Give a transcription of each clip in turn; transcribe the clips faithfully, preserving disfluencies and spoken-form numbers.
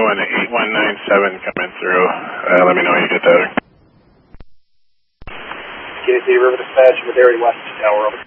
showing eight one nine seven coming through. Uh, let me know when you get there. K C River Dispatch, Madera West Tower, over.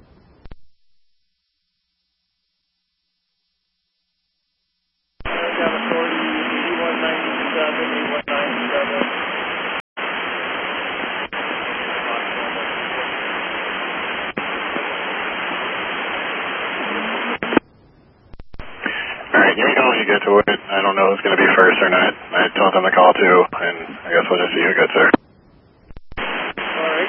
Alright, give me a call when you get to it. I don't know who's going to be first or not. I told them to call too, and I guess we'll just see who gets there. Alright.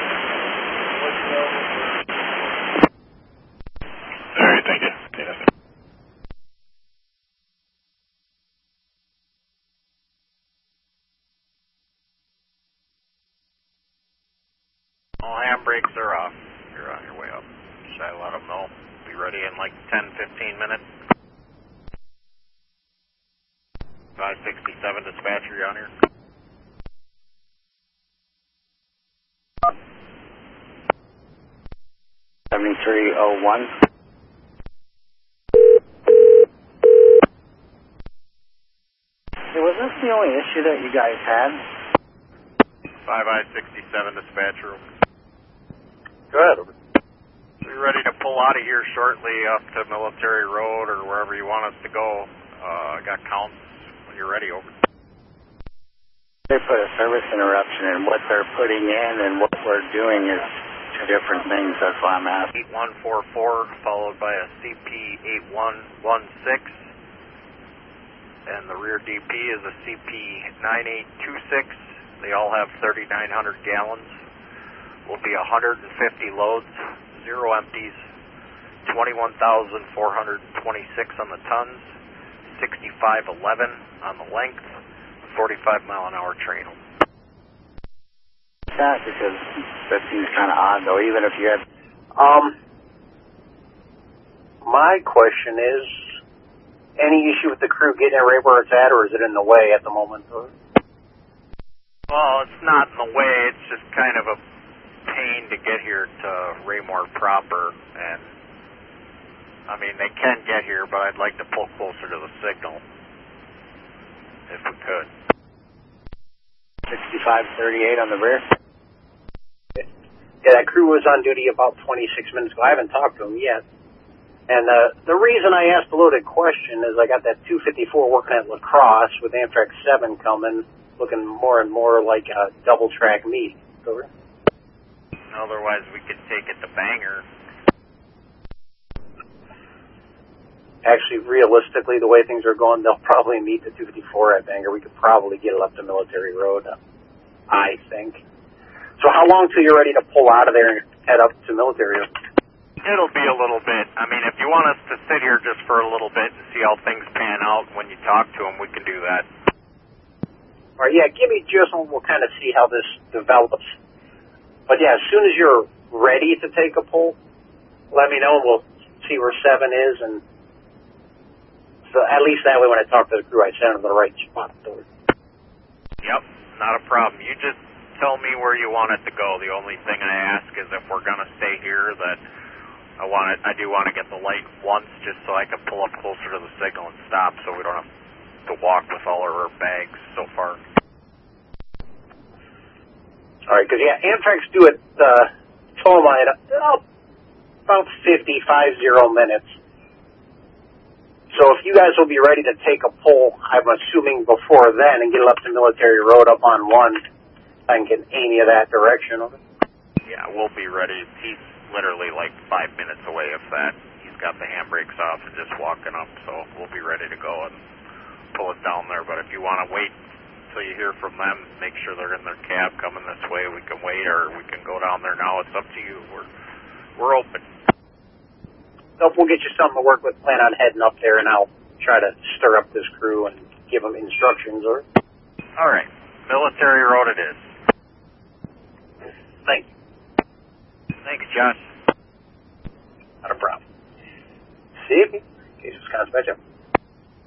Alright, thank you. Yes. All handbrakes are off. You're on your way up. Should I let them know? Be ready in like ten, fifteen minutes. five sixty-seven dispatcher, you on here? seventy-three oh one. Hey, was this the only issue that you guys had? five I sixty-seven dispatcher. Good. So you're ready to pull out of here shortly up to Military Road or wherever you want us to go. Uh, I got counts when you're ready, over. They put a service interruption, and what they're putting in and what we're doing is two different things. That's why I'm asking. eight one four four followed by a C P eight one one six. And the rear D P is a C P nine eight two six. They all have thirty-nine hundred gallons. Will be one hundred fifty loads, zero empties, twenty-one thousand four hundred twenty-six on the tons, sixty-five eleven on the length, forty-five mile an hour train. Yeah, because that seems kind of odd, though, even if you had... Um, my question is, any issue with the crew getting it right where it's at, or is it in the way at the moment? Well, it's not in the way. It's just kind of a pain to get here to Raymore proper. And, I mean, they can get here, but I'd like to pull closer to the signal, if we could. sixty-five thirty-eight on the rear? Yeah, that crew was on duty about twenty-six minutes ago. I haven't talked to them yet. And uh, the reason I asked a loaded question is I got that two fifty-four working at La Crosse with Amtrak seven coming, looking more and more like a double track meet. Otherwise, we could take it to Bangor. Actually, realistically, the way things are going, they'll probably meet the two fifty-four at Bangor. We could probably get it up to Military Road, I think. So how long till you're ready to pull out of there and head up to Military Road? It'll be a little bit. I mean, if you want us to sit here just for a little bit and see how things pan out when you talk to them, we can do that. All right, yeah, give me just one. We'll kind of see how this develops. But yeah, as soon as you're ready to take a pull, let me know and we'll see where seven is. And so at least that way when I talk to the crew, I send them to the right spot. Yep, not a problem. You just tell me where you want it to go. The only thing I ask is if we're going to stay here that I want it, I do want to get the light once just so I can pull up closer to the signal and stop so we don't have to walk with all of our bags so far. All right, because, yeah, Amtrak's do it, uh, Toma at uh, about fifty-five minutes. So if you guys will be ready to take a pull, I'm assuming before then, and get it up to Military Road up on one, I can get any of that direction of it. Yeah, we'll be ready. He's literally like five minutes away, if that. He's got the handbrakes off and just walking up, so we'll be ready to go and pull it down there. But if you want to wait until you hear from them, make sure they're in their cab coming this way, we can wait, or we can go down there now. It's up to you. We're we're open. So we'll get you something to work with. Plan on heading up there, and I'll try to stir up this crew and give them instructions. Or all right, Military Road it is. Thank you. Thanks, John. Not a problem. See you. Jesus, Wisconsin.